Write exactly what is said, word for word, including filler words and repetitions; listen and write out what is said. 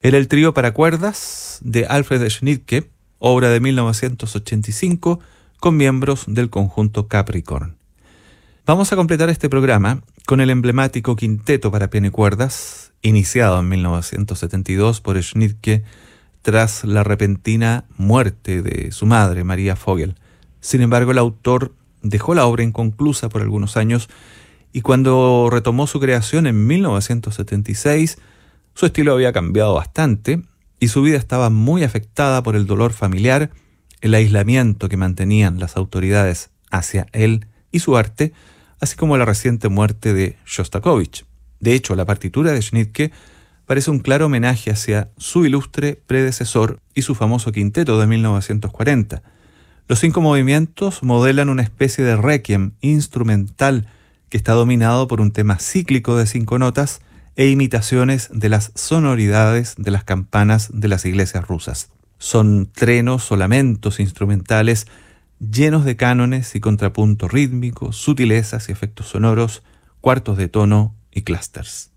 Era el trío para cuerdas de Alfred Schnittke, obra de mil novecientos ochenta y cinco, con miembros del conjunto Capricorn. Vamos a completar este programa con el emblemático quinteto para piano y cuerdas, iniciado en mil novecientos setenta y dos por Schnittke tras la repentina muerte de su madre, María Vogel. Sin embargo, el autor dejó la obra inconclusa por algunos años y cuando retomó su creación en mil novecientos setenta y seis, su estilo había cambiado bastante y su vida estaba muy afectada por el dolor familiar, el aislamiento que mantenían las autoridades hacia él y su arte, así como la reciente muerte de Shostakovich. De hecho, la partitura de Schnittke parece un claro homenaje hacia su ilustre predecesor y su famoso quinteto de mil novecientos cuarenta. Los cinco movimientos modelan una especie de requiem instrumental que está dominado por un tema cíclico de cinco notas e imitaciones de las sonoridades de las campanas de las iglesias rusas. Son trenos o lamentos instrumentales llenos de cánones y contrapunto rítmico, sutilezas y efectos sonoros, cuartos de tono y clusters.